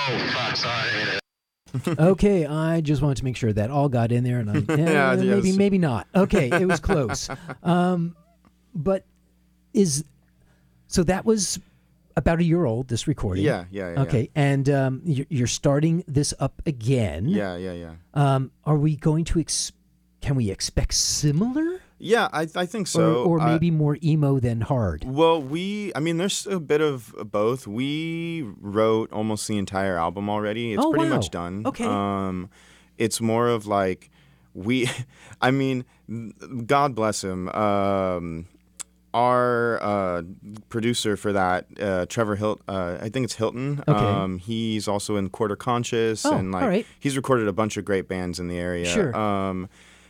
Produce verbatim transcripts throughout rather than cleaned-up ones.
Oh, fuck, sorry. Okay, I just wanted to make sure that all got in there, and I, eh, Yeah, maybe yes. maybe not. Okay, it was close. Um, but is so that was about a year old. This recording. Yeah, yeah, yeah. Okay, and um, you're, you're starting this up again. Yeah, yeah, yeah. Um, are we going to? Ex- can we expect similar? Yeah, I I think so. Or, or Uh, maybe more emo than hard. Well, we, I mean, there's a bit of both. We wrote almost the entire album already. It's Oh, pretty wow. much done. Okay. Um, it's more of like, we, I mean, God bless him. Um, our uh, producer for that, uh, Trevor Hilton, uh, I think it's Hilton. Okay. Um, he's also in Quarter Conscious. Oh, and like, all right. he's recorded a bunch of great bands in the area. Sure. Um,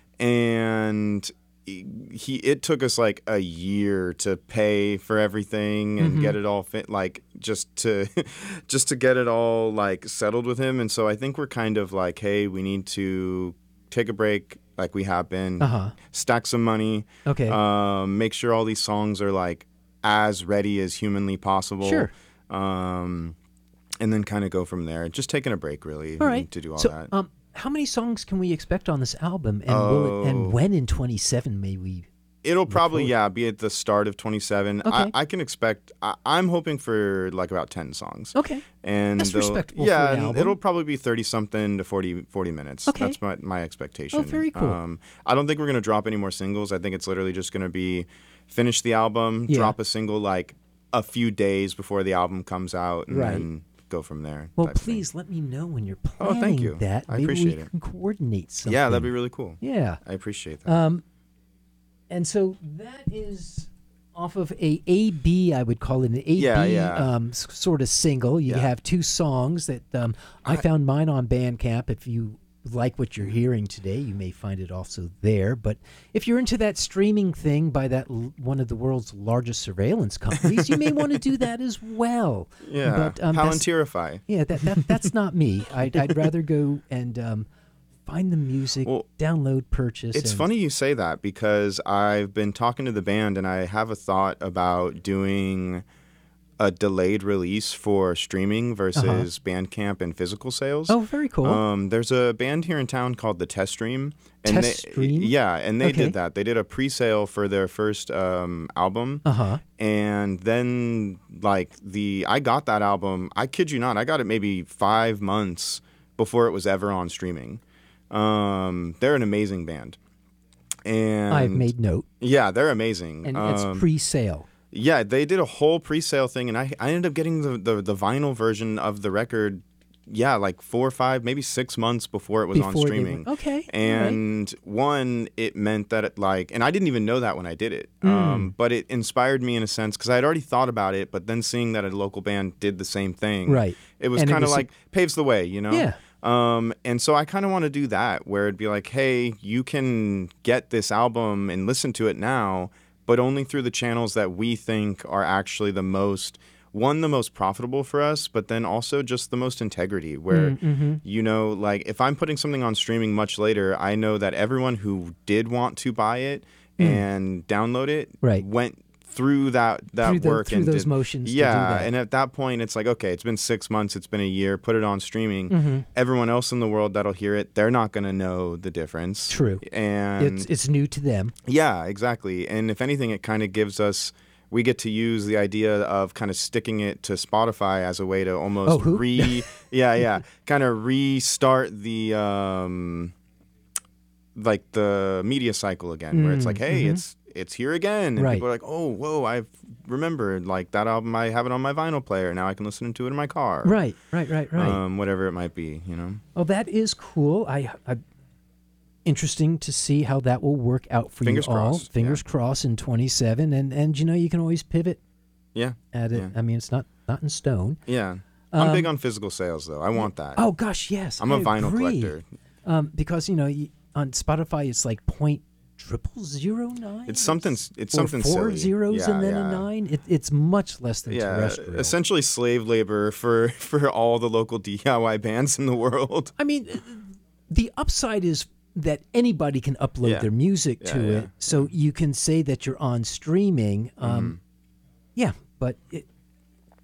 and he it took us like a year to pay for everything and Mm-hmm. get it all fit, like just to just to get it all like settled with him. And so I think we're kind of like, hey, we need to take a break, like we have been, Uh-huh. stack some money, Okay. um, make sure all these songs are like as ready as humanly possible. Sure. Um, and then kind of go from there. Just taking a break, really, All right. to do all so, that. Um, how many songs can we expect on this album, and will it, and Oh. when in twenty-seven may we? It'll probably, forward. yeah, be at the start of twenty-seven. Okay. I, I can expect, I, I'm hoping for like about ten songs. Okay. And That's they'll- respectable Yeah, for an and album. it'll probably be thirty-something to forty, forty minutes. Okay. That's my, my expectation. Oh, very cool. Um, I don't think we're going to drop any more singles. I think it's literally just going to be finish the album, Yeah. drop a single like a few days before the album comes out, and Right. then go from there. Well, type thing. please let me know when you're Oh, planning thank you. that. I Maybe appreciate we it. can coordinate something. Yeah, that'd be really cool. Yeah. I appreciate that. Um, and so that is off of a A B, I would call it an A B Yeah, yeah. Um, s- sort of single. You Yeah. have two songs that um, I, I- found mine on Bandcamp. If you like what you're hearing today, you may find it also there. But if you're into that streaming thing by that l- one of the world's largest surveillance companies, you may want to do that as well. yeah, but, um, that's- Palantirify. Yeah, that, that that's not me. I'd, I'd rather go and um, find the music, Well, download, purchase. It's and- funny you say that because I've been talking to the band and I have a thought about doing a delayed release for streaming versus Bandcamp and physical sales. Oh, very cool. Um, there's a band here in town called the Test Stream. And Test they, Stream? Yeah, and they Okay. did that. They did a pre-sale for their first um, album. Uh huh. And then, like, the I got that album, I kid you not, I got it maybe five months before it was ever on streaming. Um, they're an amazing band. And I've made note, yeah, they're amazing. and Um, it's pre-sale. yeah, they did a whole pre-sale thing, and I, I ended up getting the, the, the vinyl version of the record, yeah, like four or five, maybe six months before it was on Before they streaming. were- okay, all right. And one, it meant that it like, and I didn't even know that when I did it, Hmm. um, but it inspired me in a sense because I had already thought about it, but then seeing that a local band did the same thing, Right. It was And it kind of was- like paves the way, you know? Yeah. Um, and so I kind of want to do that where it'd be like, hey, you can get this album and listen to it now, but only through the channels that we think are actually the most, one, the most profitable for us, but then also just the most integrity where, Mm-hmm. you know, like if I'm putting something on streaming much later, I know that everyone who did want to buy it and download it Right. went through that, that Through the- work. through and those did- motions to do Yeah. that. And at that point, it's like, okay, it's been six months, it's been a year, put it on streaming. Mm-hmm. Everyone else in the world that'll hear it, they're not going to know the difference. True. And It's it's new to them. yeah, exactly. And if anything, it kind of gives us, we get to use the idea of kind of sticking it to Spotify as a way to almost Oh, who? re, yeah, yeah, kind of restart the, um, like the media cycle again, where it's like, hey, it's it's here again, and Mm, mm-hmm. Right. people are like, oh, whoa, I've remembered like that album. I have it on my vinyl player now. I can listen to it in my car, Right, right, right, right. Um, whatever it might be, you know. Well, that is cool. I, I interesting to see how that will work out for Fingers you all. crossed, Fingers crossed in twenty-seven, and and you know you can always pivot Yeah, at it. Yeah. I mean, it's not not in stone. yeah. I'm Um, big on physical sales, though. I want that. Oh gosh, yes. I'm a a vinyl collector. Um, because you know you, on Spotify it's like point triple zero nine. It's something. It's or something four silly. zeros yeah, and then yeah. a nine. It, it's much less than Yeah, terrestrial. essentially slave labor for for all the local D I Y bands in the world. I mean, the upside is that anybody can upload Yeah. their music Yeah, to yeah, it, so you can say that you're on streaming. Um, Mm-hmm. Yeah, but it,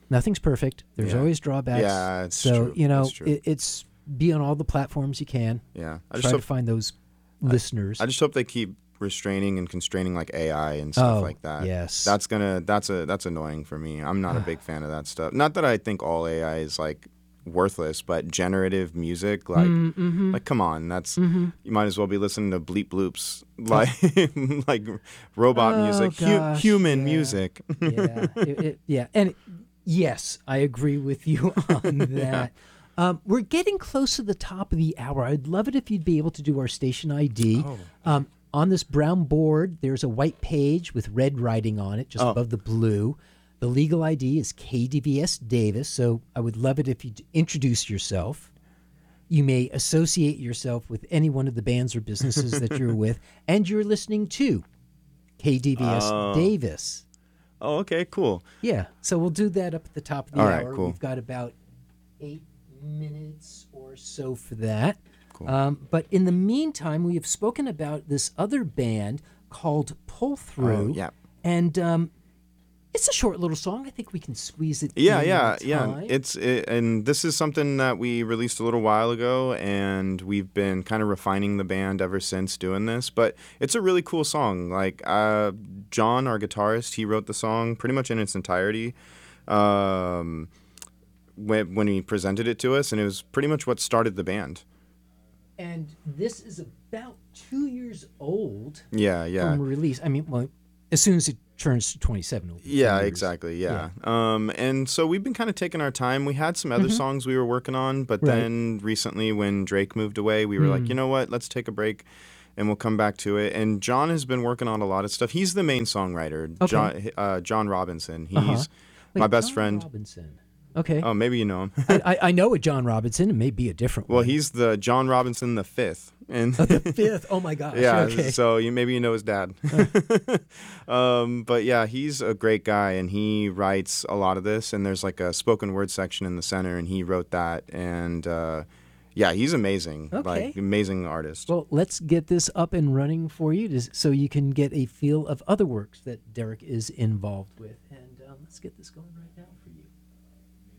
nothing's perfect. There's Yeah. always drawbacks. Yeah, it's so true. you know, It's true. it, it's be on all the platforms you can. Yeah, I Try just to hope find those listeners. I just hope they keep restraining and constraining like A I and stuff Oh, like that. yes. That's gonna that's a that's annoying for me. I'm not a big fan of that stuff. Not that I think all A I is like worthless, but generative music, like Mm-hmm. like come on, that's Mm-hmm. you might as well be listening to bleep bloops like like robot Oh, music, hu- gosh, human yeah. music. yeah, it, it, yeah, and yes, I agree with you on that. Um, we're getting close to the top of the hour. I'd love it if you'd be able to do our station I D. Oh. Um, on this brown board, there's a white page with red writing on it, just Oh. above the blue. The legal I D is K D V S Davis, so I would love it if you'd introduce yourself. You may associate yourself with any one of the bands or businesses that you're with, and you're listening to K D V S Oh. Davis. Oh, okay, cool. Yeah, so we'll do that up at the top of the All hour. right, cool. We've got about eight minutes or so for that. Cool. Um, but in the meantime, we have spoken about this other band called Pull Through. Oh, yeah. And um, it's a short little song. I think we can squeeze it Yeah, in yeah, in yeah. time. It's it, and this is something that we released a little while ago, and we've been kind of refining the band ever since doing this. But it's a really cool song. Like uh, John, our guitarist, he wrote the song pretty much in its entirety. Um, when when he presented it to us, and it was pretty much what started the band. And this is about two years old Yeah, yeah. from release. I mean, well, as soon as it turns to twenty-seven, it'll be two Yeah, years. exactly. Yeah. Um, and so we've been kind of taking our time. We had some other songs we were working on, but Mm-hmm. Right. then recently when Drake moved away, we were like, you know what? Let's take a break and we'll come back to it. And John has been working on a lot of stuff. He's the main songwriter, Okay. John, uh, John Robinson. He's Uh-huh. Wait, my best John friend. Robinson. Okay. Oh, maybe you know him. I, I I know a John Robinson. It may be a different Well, one. he's the John Robinson the fifth. And the fifth. Oh my gosh. yeah, Okay. so you maybe you know his dad. um, but yeah, he's a great guy, and he writes a lot of this. And there's like a spoken word section in the center, and he wrote that. And uh, yeah, he's amazing. Okay. Like amazing artist. Well, let's get this up and running for you, to, so you can get a feel of other works that Derek is involved with. And um, let's get this going right now.